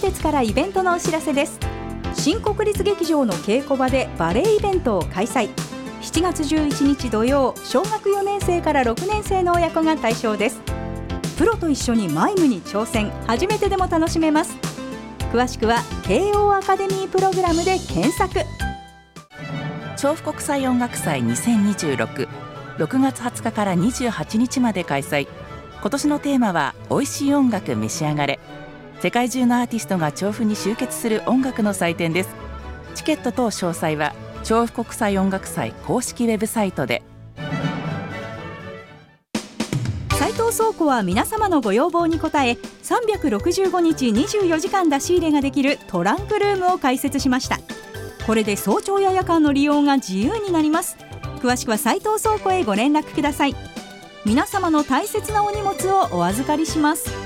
鉄からイベントのお知らせです。新国立劇場の稽古場でバレエイベントを開催。7月11日土曜、小学4年生から6年生の親子が対象です。プロと一緒にマイムに挑戦、初めてでも楽しめます。詳しくは慶応アカデミープログラムで検索。 調布国際音楽祭2026、6月20日から28日まで開催。今年のテーマは美味しい音楽召し上がれ。世界中のアーティストが調布に集結する音楽の祭典です。チケット等詳細は調布国際音楽祭公式ウェブサイトで。 斉藤倉庫は皆様のご要望に応え、365日24時間出し入れができるトランクルームを開設しました。これで早朝や夜間の利用が自由になります。詳しくは斉藤倉庫へご連絡ください。皆様の大切なお荷物をお預かりします。